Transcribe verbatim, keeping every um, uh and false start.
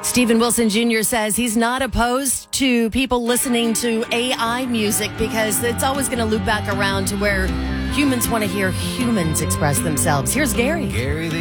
Stephen Wilson Junior says he's not opposed to people listening to A I music because it's always going to loop back around to where humans want to hear humans express themselves. Here's Gary. Gary the